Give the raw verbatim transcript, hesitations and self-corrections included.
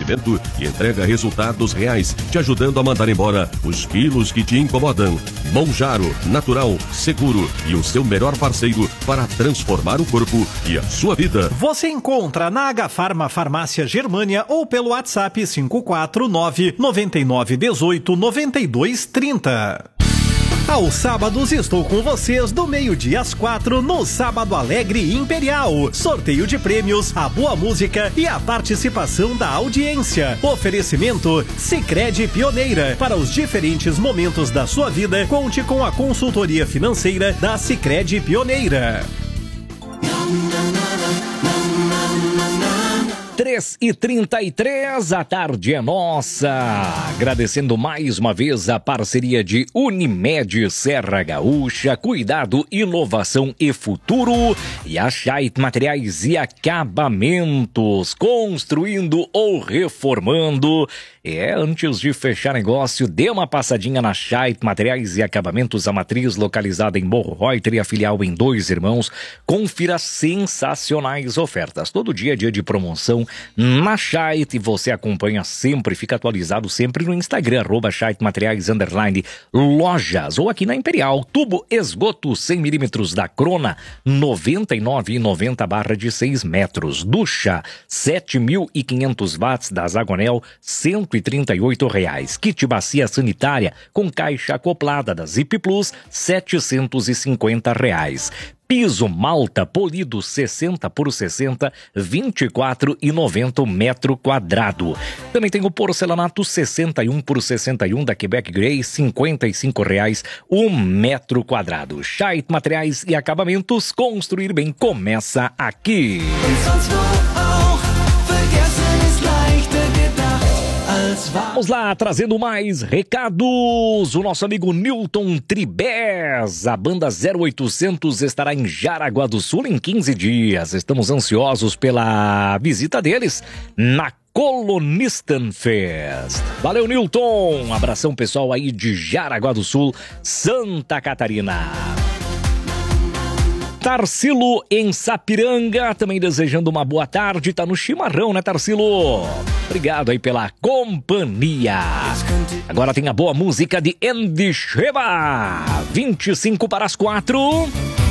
emagrecimento e entrega resultados reais, te ajudando a mandar embora os quilos que te incomodam. Monjaro, natural, seguro e o seu melhor parceiro para transformar o corpo e a sua vida. Você encontra na H-Farma Farmácia Germânia ou pelo WhatsApp cinco quatro nove, nove nove um oito, nove dois três zero. Aos sábados estou com vocês do meio-dia às quatro no Sábado Alegre Imperial. Sorteio de prêmios, a boa música e a participação da audiência. Oferecimento Sicredi Pioneira. Para os diferentes momentos da sua vida, conte com a consultoria financeira da Sicredi Pioneira. três e trinta e três, a tarde é nossa. Agradecendo mais uma vez a parceria de Unimed Serra Gaúcha, cuidado, inovação e futuro. E a Scheidt Materiais e Acabamentos, construindo ou reformando. É, antes de fechar negócio, dê uma passadinha na Scheidt Materiais e Acabamentos, a matriz localizada em Morro Reuter e a filial em Dois Irmãos. Confira sensacionais ofertas. Todo dia é dia de promoção na Scheidt e você acompanha sempre, fica atualizado sempre no Instagram, arroba Scheidt Materiais, underline, lojas, ou aqui na Imperial. Tubo esgoto cem milímetros da Crona, noventa e nove reais e noventa centavos barra de seis metros. Ducha, sete mil e quinhentos watts da Zagonel, cento e trinta e oito reais. Kit bacia sanitária com caixa acoplada da Zip Plus, setecentos e cinquenta reais. Piso malta polido sessenta por sessenta, vinte e quatro reais e noventa centavos metro quadrado. Também tem o porcelanato sessenta e um por sessenta e um da Quebec Grey, cinquenta e cinco reais o metro quadrado. Scheidt Materiais e Acabamentos, construir bem começa aqui. Vamos lá, trazendo mais recados. O nosso amigo Newton Tribés, a banda zero oitocentos estará em Jaraguá do Sul em quinze dias. Estamos ansiosos pela visita deles na Colonistan Fest. Valeu, Newton. Um abração pessoal aí de Jaraguá do Sul, Santa Catarina. Tarsilo em Sapiranga, também desejando uma boa tarde, tá no chimarrão, né, Tarsilo? Obrigado aí pela companhia. Agora tem a boa música de Andy Sheba, vinte e cinco para as quatro.